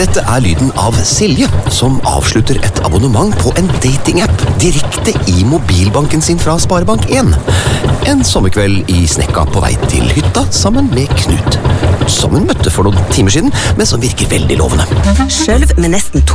Dette er lyden av Silje, som avslutter et abonnement på en datingapp direkte i mobilbanken sin fra Sparebank1. En sommerkveld i Snekka på vei til hytta sammen med Knut, som hun møtte for noen timer siden, men som virker veldig lovende. Skjølv med nesten